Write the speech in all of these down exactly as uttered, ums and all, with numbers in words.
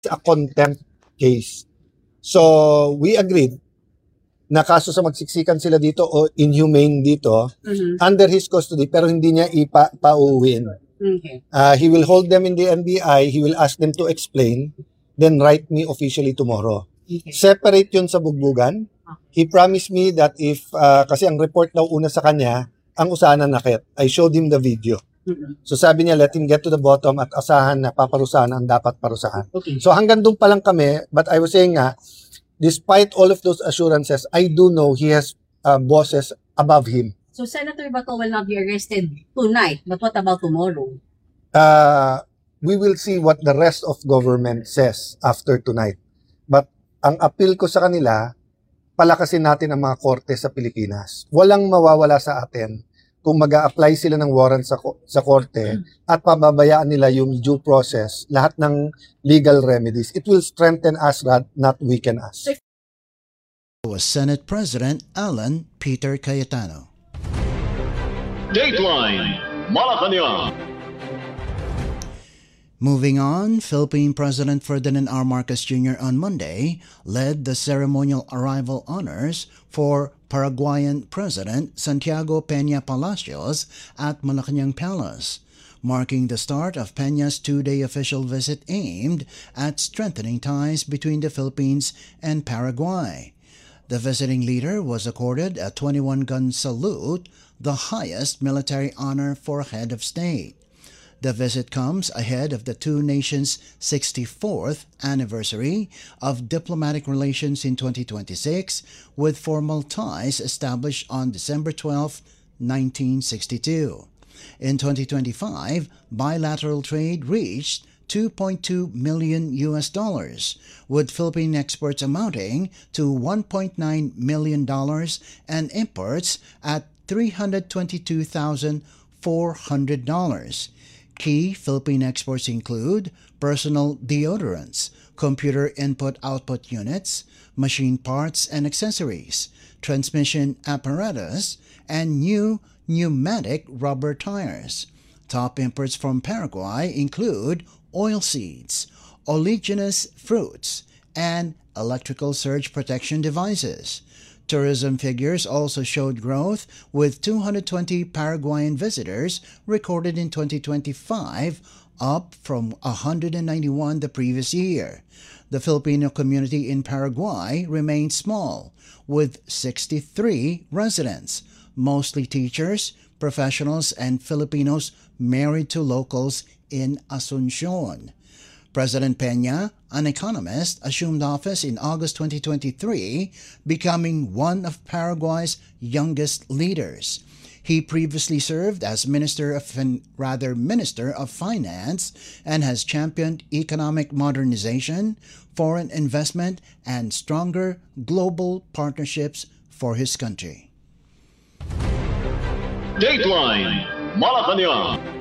a contempt case. So, we agreed na kaso sa magsiksikan sila dito o inhumane dito Mhm. under his custody pero hindi niya ipa pauwiin. Okay. Uh, he will hold them in the N B I, he will ask them to explain, then write me officially tomorrow. Okay. Separate yun sa bugbugan. He promised me that if, uh, kasi ang report daw una sa kanya, ang usahan ng nakit. I showed him the video. Mhm. So sabi niya, let him get to the bottom at asahan na paparusahan ang dapat parusahan. Okay. So hanggang doon pa lang kami, but I was saying nga, despite all of those assurances, I do know he has uh, bosses above him. So Senator Bato will not be arrested tonight, but what about tomorrow? Uh, we will see what the rest of government says after tonight. But ang appeal ko sa kanila, palakasin natin ang mga korte sa Pilipinas. Walang mawawala sa atin kung mag-a-apply sila ng warrant sa, sa korte at pababayaan nila yung due process, lahat ng legal remedies. It will strengthen us, not weaken us. Was Senate President Alan Peter Cayetano. Dateline Malacanang. Moving on, Philippine President Ferdinand R. Marcos Junior on Monday led the ceremonial arrival honors for Paraguayan President Santiago Peña Palacios at Malacanang Palace, marking the start of Peña's two-day official visit aimed at strengthening ties between the Philippines and Paraguay. The visiting leader was accorded a twenty-one gun salute, the highest military honor for a head of state. The visit comes ahead of the two nations' sixty-fourth anniversary of diplomatic relations in twenty twenty-six, with formal ties established on December twelfth, nineteen sixty-two. In twenty twenty-five, bilateral trade reached two point two million U S dollars, with Philippine exports amounting to one point nine million dollars and imports at three hundred twenty-two thousand four hundred dollars. Key Philippine exports include personal deodorants, computer input-output units, machine parts and accessories, transmission apparatus, and new pneumatic rubber tires. Top imports from Paraguay include oilseeds, oleaginous fruits, and electrical surge protection devices. Tourism figures also showed growth, with two hundred twenty Paraguayan visitors recorded in twenty twenty-five, up from one hundred ninety-one the previous year. The Filipino community in Paraguay remains small, with sixty-three residents, mostly teachers, professionals, and Filipinos married to locals in Asuncion. President Peña, an economist, assumed office in August twenty twenty-three, becoming one of Paraguay's youngest leaders. He previously served as Minister of fin- rather Minister of Finance and has championed economic modernization, foreign investment, and stronger global partnerships for his country. Dateline Malacanang.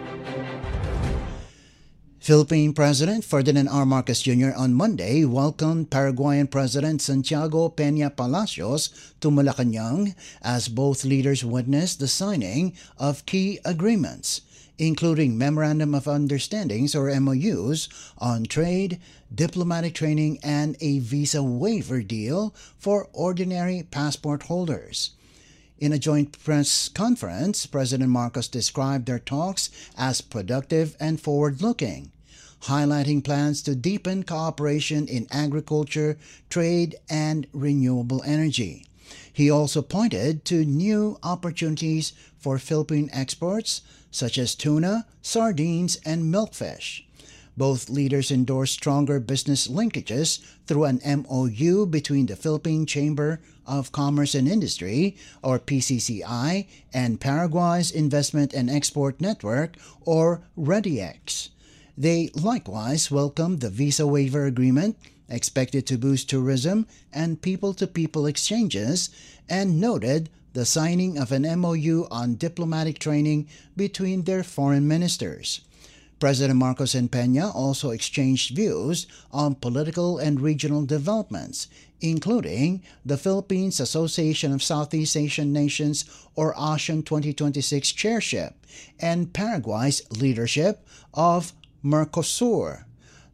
Philippine President Ferdinand R. Marcos Junior on Monday welcomed Paraguayan President Santiago Peña Palacios to Malacanang as both leaders witnessed the signing of key agreements, including Memorandum of Understandings or M O Us on trade, diplomatic training, and a visa waiver deal for ordinary passport holders. In a joint press conference, President Marcos described their talks as productive and forward-looking, highlighting plans to deepen cooperation in agriculture, trade, and renewable energy. He also pointed to new opportunities for Philippine exports, such as tuna, sardines, and milkfish. Both leaders endorsed stronger business linkages through an M O U between the Philippine Chamber of Commerce and Industry, or P C C I, and Paraguay's Investment and Export Network, or REDIEX. They likewise welcomed the visa waiver agreement, expected to boost tourism and people-to-people exchanges, and noted the signing of an M O U on diplomatic training between their foreign ministers. President Marcos and Peña also exchanged views on political and regional developments, including the Philippines Association of Southeast Asian Nations, or ASEAN twenty twenty-six chairship, and Paraguay's leadership of Mercosur.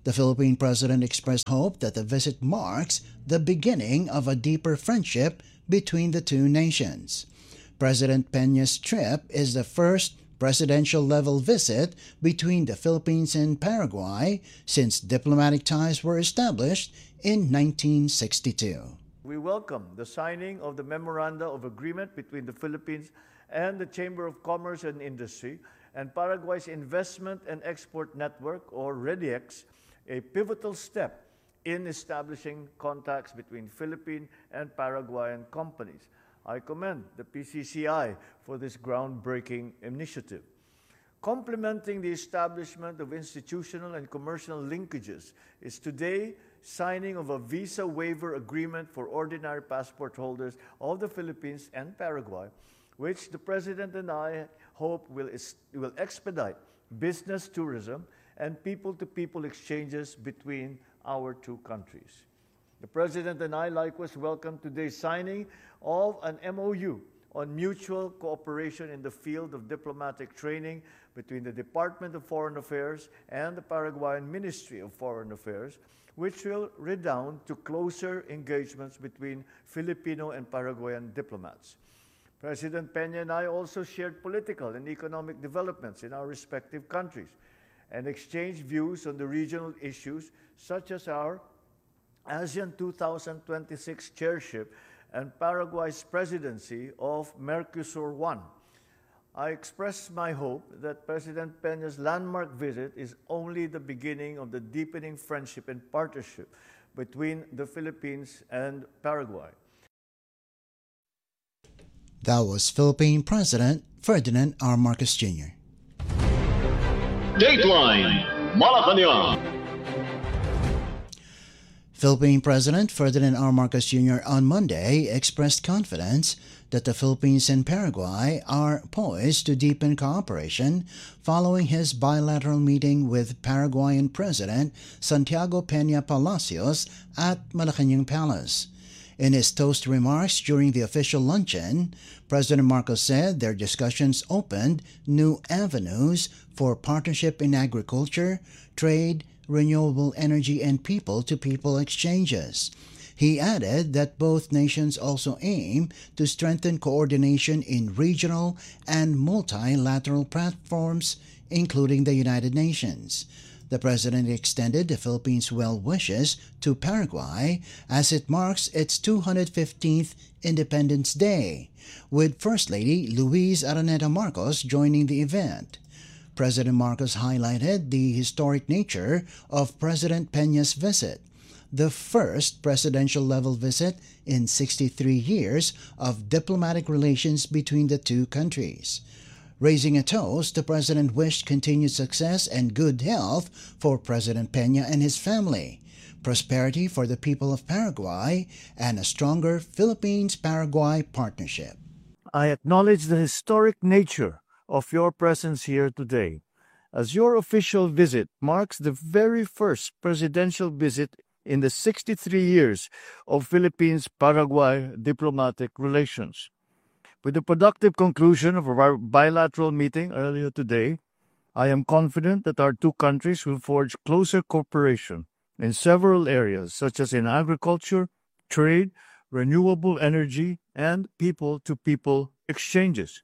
The Philippine president expressed hope that the visit marks the beginning of a deeper friendship between the two nations. President Peña's trip is the first presidential-level visit between the Philippines and Paraguay since diplomatic ties were established in nineteen sixty-two. We welcome the signing of the Memoranda of Agreement between the Philippines and the Chamber of Commerce and Industry and Paraguay's Investment and Export Network, or REDIEX, a pivotal step in establishing contacts between Philippine and Paraguayan companies. I commend the P C C I for this groundbreaking initiative. Complementing the establishment of institutional and commercial linkages is today signing of a visa waiver agreement for ordinary passport holders of the Philippines and Paraguay, which the President and I hope will, will expedite business tourism and people-to-people exchanges between our two countries. The President and I likewise welcome today's signing of an M O U on mutual cooperation in the field of diplomatic training between the Department of Foreign Affairs and the Paraguayan Ministry of Foreign Affairs, which will redound to closer engagements between Filipino and Paraguayan diplomats. President Peña and I also shared political and economic developments in our respective countries and exchanged views on the regional issues such as our ASEAN two thousand twenty-six chairship and Paraguay's presidency of Mercosur one. I express my hope that President Peña's landmark visit is only the beginning of the deepening friendship and partnership between the Philippines and Paraguay. That was Philippine President Ferdinand R. Marcos Junior Dateline Malacanang. Philippine President Ferdinand R. Marcos Junior on Monday expressed confidence that the Philippines and Paraguay are poised to deepen cooperation following his bilateral meeting with Paraguayan President Santiago Peña Palacios at Malacanang Palace. In his toast remarks during the official luncheon, President Marcos said their discussions opened new avenues for partnership in agriculture, trade, renewable energy, and people-to-people exchanges. He added that both nations also aim to strengthen coordination in regional and multilateral platforms, including the United Nations. The President extended the Philippines' well wishes to Paraguay as it marks its two hundred fifteenth Independence Day, with First Lady Luis Araneta Marcos joining the event. President Marcos highlighted the historic nature of President Peña's visit, the first presidential-level visit in sixty-three years of diplomatic relations between the two countries. Raising a toast, the President wished continued success and good health for President Peña and his family, prosperity for the people of Paraguay, and a stronger Philippines-Paraguay partnership. I acknowledge the historic nature of your presence here today, as your official visit marks the very first presidential visit in the sixty-three years of Philippines-Paraguay diplomatic relations. With the productive conclusion of our bilateral meeting earlier today, I am confident that our two countries will forge closer cooperation in several areas such as in agriculture, trade, renewable energy, and people-to-people exchanges.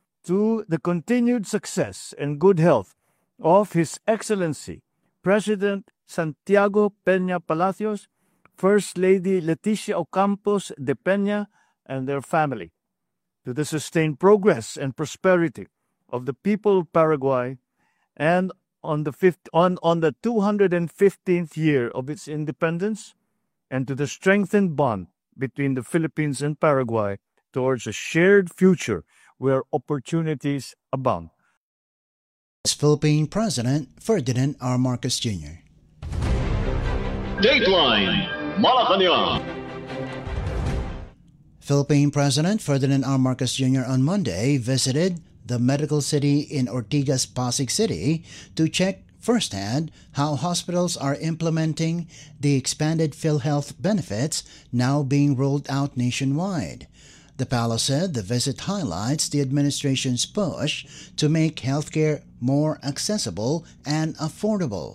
To the continued success and good health of His Excellency President Santiago Peña Palacios, First Lady Leticia Ocampos de Peña, and their family. To the sustained progress and prosperity of the people of Paraguay, and on the fifth, on, on the two hundred fifteenth year of its independence, and to the strengthened bond between the Philippines and Paraguay towards a shared future where opportunities abound. Philippine President Ferdinand R. Marcos Junior Dateline Malacanang. Philippine President Ferdinand R. Marcos Junior on Monday visited the medical city in Ortigas, Pasig City to check firsthand how hospitals are implementing the expanded PhilHealth benefits now being rolled out nationwide. The palace said the visit highlights the administration's push to make healthcare more accessible and affordable.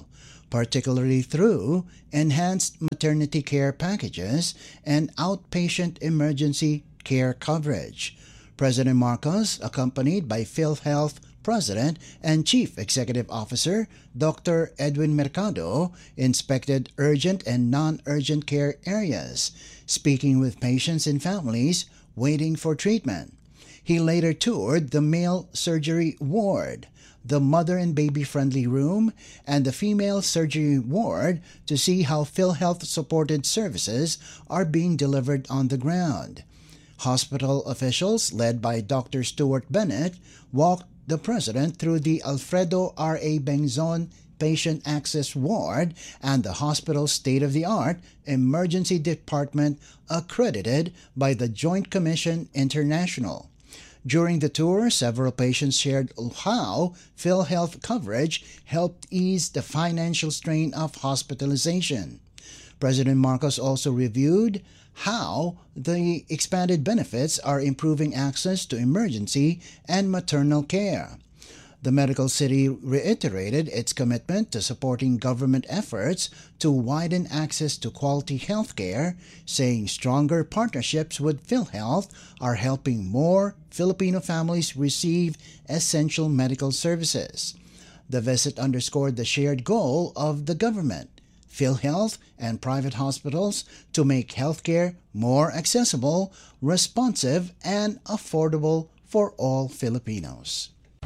particularly through enhanced maternity care packages and outpatient emergency care coverage. President Marcos, accompanied by PhilHealth President and Chief Executive Officer Doctor Edwin Mercado, inspected urgent and non-urgent care areas, speaking with patients and families waiting for treatment. He later toured the male surgery ward, the mother and baby-friendly room, and the female surgery ward to see how PhilHealth-supported services are being delivered on the ground. Hospital officials, led by Doctor Stuart Bennett, walked the President through the Alfredo R A. Bengzon Patient Access Ward and the hospital's state-of-the-art emergency department accredited by the Joint Commission International. During the tour, several patients shared how PhilHealth coverage helped ease the financial strain of hospitalization. President Marcos also reviewed how the expanded benefits are improving access to emergency and maternal care. The Medical City reiterated its commitment to supporting government efforts to widen access to quality health care, saying stronger partnerships with PhilHealth are helping more Filipino families receive essential medical services. The visit underscored the shared goal of the government, PhilHealth, and private hospitals to make healthcare more accessible, responsive, and affordable for all Filipinos.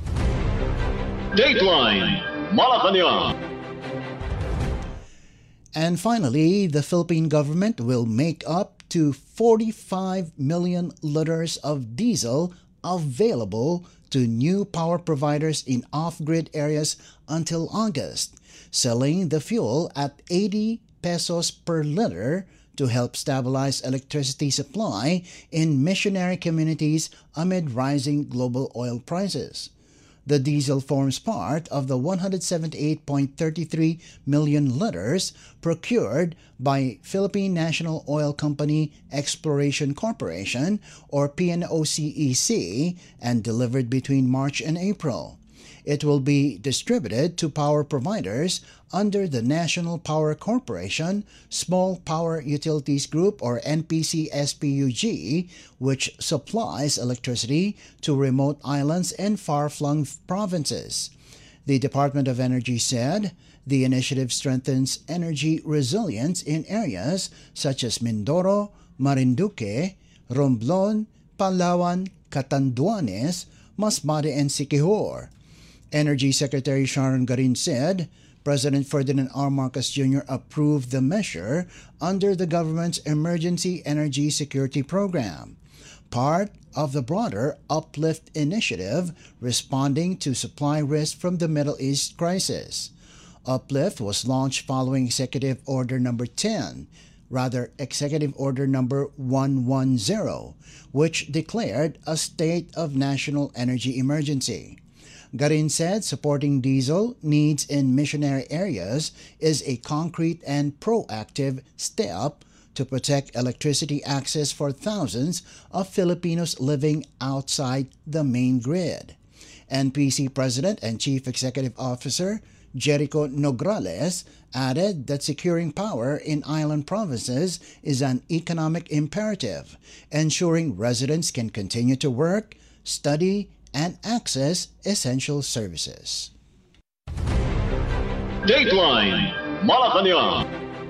Dateline Malacanang. And finally, the Philippine government will make up to forty-five million liters of diesel available to new power providers in off-grid areas until August, selling the fuel at eighty pesos per liter to help stabilize electricity supply in missionary communities amid rising global oil prices. The diesel forms part of the one hundred seventy-eight point three three million liters procured by Philippine National Oil Company Exploration Corporation, or P N O C E C, and delivered between March and April. It will be distributed to power providers under the National Power Corporation Small Power Utilities Group, or N P C S P U G, which supplies electricity to remote islands and far-flung provinces. The Department of Energy said the initiative strengthens energy resilience in areas such as Mindoro, Marinduque, Romblon, Palawan, Catanduanes, Masbate, and Siquijor. Energy Secretary Sharon Garin said President Ferdinand R. Marcos Junior approved the measure under the government's Emergency Energy Security Program, part of the broader Uplift initiative responding to supply risk from the Middle East crisis. Uplift was launched following Executive Order Number ten, rather Executive Order Number one hundred, which declared a state of national energy emergency. Garin said supporting diesel needs in missionary areas is a concrete and proactive step to protect electricity access for thousands of Filipinos living outside the main grid. N P C President and Chief Executive Officer Jericho Nograles added that securing power in island provinces is an economic imperative, ensuring residents can continue to work, study, and access essential services. Dateline Malacanang.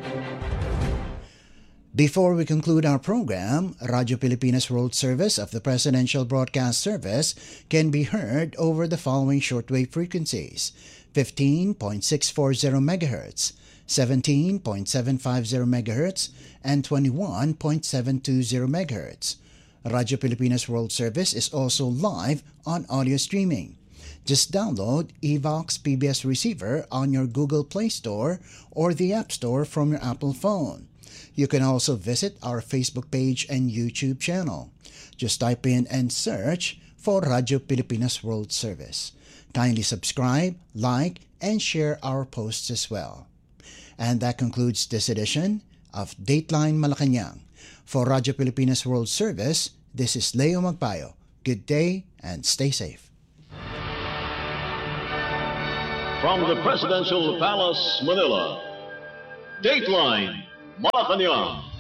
Before we conclude our program, Radyo Pilipinas World Service of the Presidential Broadcast Service can be heard over the following shortwave frequencies: fifteen point six four zero megahertz, seventeen point seven five zero megahertz, and twenty-one point seven two zero megahertz. Radyo Pilipinas World Service is also live on audio streaming. Just download Evox P B S Receiver on your Google Play Store or the App Store from your Apple phone. You can also visit our Facebook page and YouTube channel. Just type in and search for Radyo Pilipinas World Service. Kindly subscribe, like, and share our posts as well. And that concludes this edition of Dateline Malacanang. For Radyo Pilipinas World Service, this is Leo Magpayo. Good day and stay safe. from the Presidential Palace, Manila. Dateline, Malacanang.